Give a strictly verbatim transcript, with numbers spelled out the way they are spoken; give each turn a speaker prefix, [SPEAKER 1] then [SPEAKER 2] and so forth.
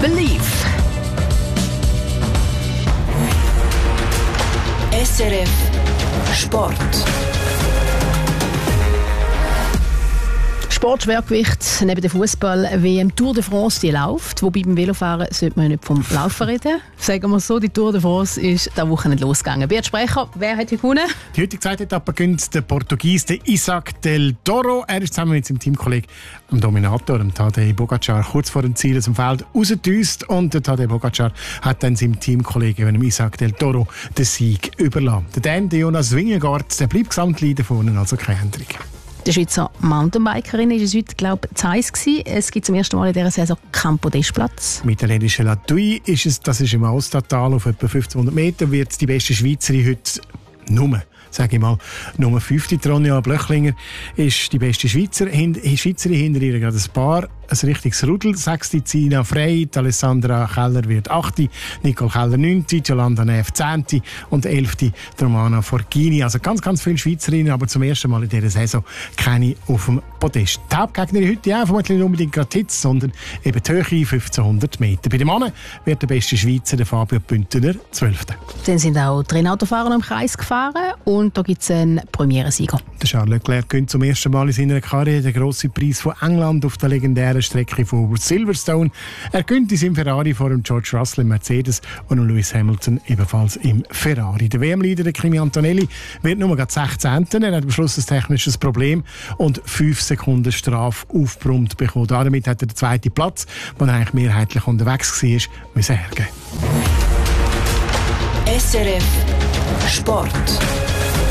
[SPEAKER 1] Believe. S R F Sport. Sportschwergewicht neben der Fußball-W M Tour de France, die läuft. Wobei beim Velofahren sollte man nicht vom Laufen reden. Sagen wir so, die Tour de France ist diese Woche nicht losgegangen. Bert Sprecher, wer hat gewonnen?
[SPEAKER 2] Die heutige zweite Etappe gönnt der Portugies, der Isaac del Toro. Er ist zusammen mit seinem Teamkollegen, dem Dominator, dem Tadej Pogačar, kurz vor dem Ziel zum Feld rausgedüst. Und der Tadej Pogačar hat dann seinem Teamkollegen, dem Isaac del Toro, den Sieg überlassen. Der Dan, der Jonas Wingegaard, der bleibt Gesamtleiter vorne, also keine Änderung.
[SPEAKER 3] Der Schweizer Mountainbikerin war es heute, glaube ich, zu heiß gewesen. Es gibt zum ersten Mal in dieser Saison keinen Podestplatz.
[SPEAKER 2] Im italienischen Latui ist es, das ist im Austatal auf etwa fünfzehnhundert Meter, wird die beste Schweizerin heute nur, sage ich mal, Nummer fünfte. Ronja Blöchlinger ist die beste Schweizer, Schweizerin, hinter ihr gerade ein Paar. Ein richtiges Rudel. Sechste Zina Frey, Alessandra Keller wird achte, Nicole Keller neunte, Jolanda Neff zehnte und elfte Romana Forchini. Also ganz, ganz viele Schweizerinnen, aber zum ersten Mal in dieser Saison keine auf dem Podest. Die Hauptgegnerin heute ja vermutlich nicht unbedingt gerade Hitz, sondern eben die Höhe fünfzehnhundert Meter. Bei den Männern wird der beste Schweizer, der Fabio Bündner, zwölfte.
[SPEAKER 3] Dann sind auch die Rennautofahrer im Kreis gefahren und da gibt es einen Premierensieger.
[SPEAKER 2] Der Charles Leclerc gewinnt zum ersten Mal in seiner Karriere den grossen Preis von England auf der legendären Strecke von Silverstone. Er gewinnt in seinem Ferrari vor dem George Russell im Mercedes und Lewis Hamilton ebenfalls im Ferrari. Der W M-Leader Kimi Antonelli wird nur gerade sechzehnte. Er hat am Schluss ein technisches Problem und fünf Sekunden Strafe aufgebrummt bekommen. Damit hat er den zweiten Platz, wo er eigentlich mehrheitlich unterwegs war, müssen hergeben.
[SPEAKER 1] S R F Sport.